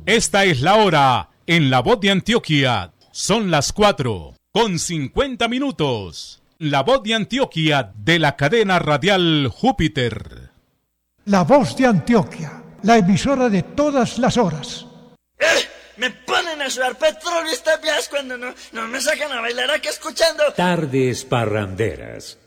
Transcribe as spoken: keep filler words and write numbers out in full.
Esta es la hora en La Voz de Antioquia. Son las cuatro con cincuenta minutos. La Voz de Antioquia de la cadena radial Júpiter. La Voz de Antioquia, la emisora de todas las horas. ¡Eh! Me ponen a sudar petróleo esta vías cuando no, no me sacan a bailar aquí escuchando Tardes Parranderas.